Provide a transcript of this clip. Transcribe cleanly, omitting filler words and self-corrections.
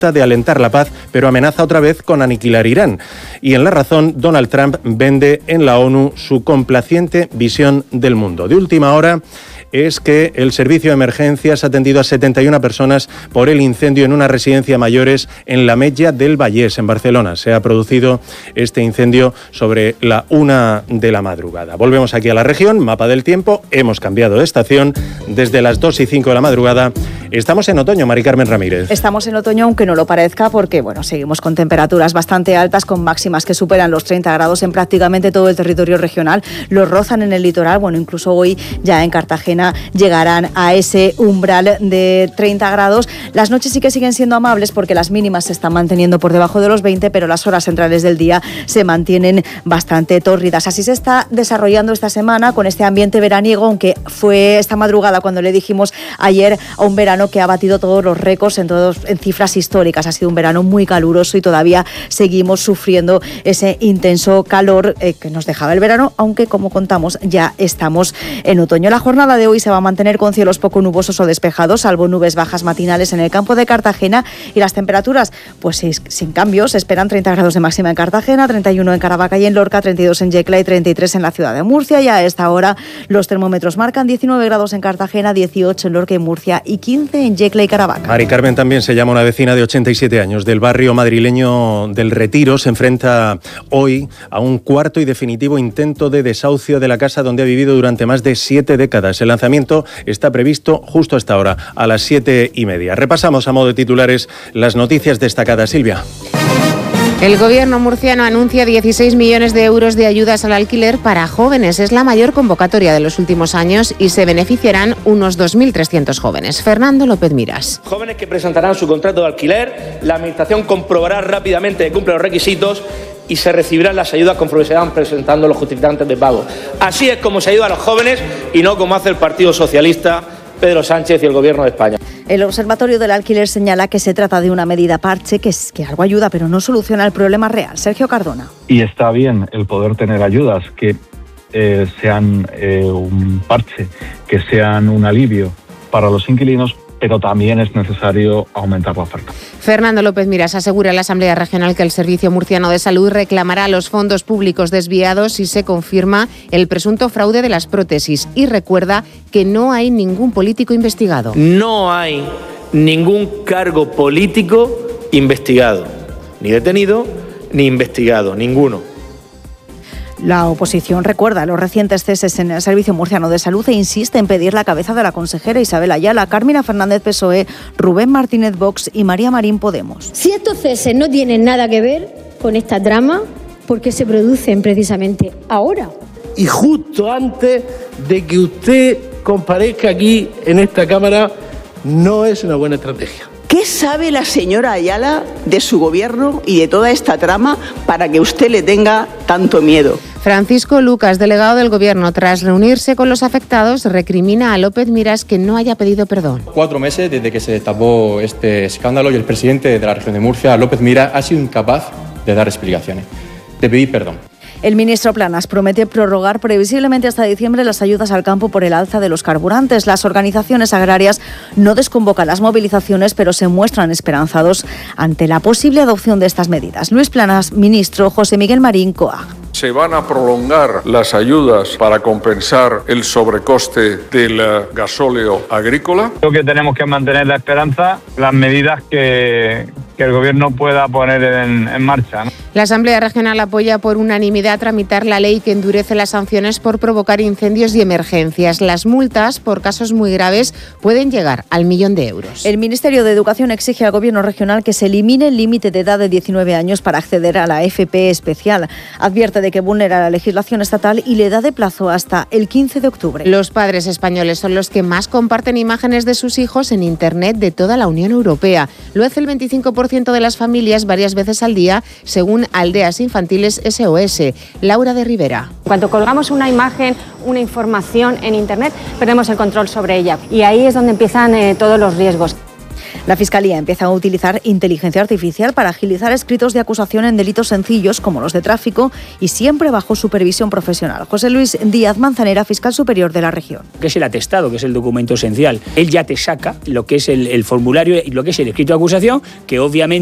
de alentar la paz, pero amenaza otra vez con aniquilar Irán. Y en La Razón, Donald Trump vende en la ONU su complaciente visión del mundo. De última hora es que el servicio de emergencias ha atendido a 71 personas por el incendio en una residencia mayores en la Metlla del Vallès, en Barcelona. Se ha producido este incendio sobre la 1 de la madrugada. Volvemos aquí a la región, mapa del tiempo, hemos cambiado de estación. Desde las 2 y 5 de la madrugada estamos en otoño, Mari Carmen Ramírez. Estamos en otoño, aunque no lo parezca, porque seguimos con temperaturas bastante altas, con máximas que superan los 30 grados en prácticamente todo el territorio regional. Los rozan en el litoral, incluso hoy ya en Cartagena llegarán a ese umbral de 30 grados. Las noches sí que siguen siendo amables porque las mínimas se están manteniendo por debajo de los 20, pero las horas centrales del día se mantienen bastante tórridas. Así se está desarrollando esta semana con este ambiente veraniego, aunque fue esta madrugada cuando le dijimos ayer a un verano que ha batido todos los récords en cifras históricas. Ha sido un verano muy caluroso y todavía seguimos sufriendo ese intenso calor que nos dejaba el verano, aunque como contamos ya estamos en otoño. La jornada de hoy se va a mantener con cielos poco nubosos o despejados, salvo nubes bajas matinales en el campo de Cartagena, y las temperaturas, sin cambios, se esperan 30 grados de máxima en Cartagena, 31 en Caravaca y en Lorca, 32 en Yecla y 33 en la ciudad de Murcia. Y a esta hora los termómetros marcan 19 grados en Cartagena, 18 en Lorca y Murcia y 15 en Yecla y Caravaca. Mari Carmen también se llama una vecina de 87 años del barrio madrileño del Retiro. Se enfrenta hoy a un cuarto y definitivo intento de desahucio de la casa donde ha vivido durante más de 7 décadas. El lanzamiento está previsto justo a esta hora, a las 7:30. Repasamos a modo de titulares las noticias destacadas. Silvia. El gobierno murciano anuncia 16 millones de euros de ayudas al alquiler para jóvenes. Es la mayor convocatoria de los últimos años y se beneficiarán unos 2.300 jóvenes. Fernando López Miras. Jóvenes que presentarán su contrato de alquiler, la administración comprobará rápidamente que cumple los requisitos y se recibirán las ayudas conforme se van presentando los justificantes de pago. Así es como se ayuda a los jóvenes y no como hace el Partido Socialista, Pedro Sánchez y el Gobierno de España. El Observatorio del Alquiler señala que se trata de una medida parche que algo ayuda, pero no soluciona el problema real. Sergio Cardona. Y está bien el poder tener ayudas que sean un parche, que sean un alivio para los inquilinos, pero también es necesario aumentar la oferta. Fernando López Miras asegura en la Asamblea Regional que el Servicio Murciano de Salud reclamará los fondos públicos desviados si se confirma el presunto fraude de las prótesis y recuerda que no hay ningún político investigado. No hay ningún cargo político investigado, ni detenido, ni investigado, ninguno. La oposición recuerda los recientes ceses en el Servicio Murciano de Salud e insiste en pedir la cabeza de la consejera Isabel Ayala, Carmina Fernández PSOE, Rubén Martínez Vox y María Marín Podemos. Si estos ceses no tienen nada que ver con esta trama, ¿por qué se producen precisamente ahora? Y justo antes de que usted comparezca aquí en esta Cámara, no es una buena estrategia. ¿Qué sabe la señora Ayala de su gobierno y de toda esta trama para que usted le tenga tanto miedo? Francisco Lucas, delegado del Gobierno, tras reunirse con los afectados, recrimina a López Miras que no haya pedido perdón. 4 meses desde que se destapó este escándalo y el presidente de la región de Murcia, López Miras, ha sido incapaz de dar explicaciones, de pedir perdón. El ministro Planas promete prorrogar previsiblemente hasta diciembre las ayudas al campo por el alza de los carburantes. Las organizaciones agrarias no desconvocan las movilizaciones, pero se muestran esperanzados ante la posible adopción de estas medidas. Luis Planas, ministro, José Miguel Marín, COAG. Se van a prolongar las ayudas para compensar el sobrecoste del gasóleo agrícola. Creo que tenemos que mantener la esperanza, las medidas que el Gobierno pueda poner en marcha, ¿no? La Asamblea Regional apoya por unanimidad tramitar la ley que endurece las sanciones por provocar incendios y emergencias. Las multas por casos muy graves pueden llegar al 1 millón de euros. El Ministerio de Educación exige al Gobierno regional que se elimine el límite de edad de 19 años para acceder a la FP especial. Advierte de que vulnera la legislación estatal y le da de plazo hasta el 15 de octubre. Los padres españoles son los que más comparten imágenes de sus hijos en Internet de toda la Unión Europea. Lo hace el 25% de las familias varias veces al día, según Aldeas Infantiles SOS. Laura de Rivera. Cuando colgamos una imagen, una información en Internet, perdemos el control sobre ella. Y ahí es donde empiezan todos los riesgos. La Fiscalía empieza a utilizar inteligencia artificial para agilizar escritos de acusación en delitos sencillos como los de tráfico y siempre bajo supervisión profesional. José Luis Díaz Manzanera, fiscal superior de la región. Que es el atestado, que es el documento esencial. Él ya te saca lo que es el formulario y lo que es el escrito de acusación, que obviamente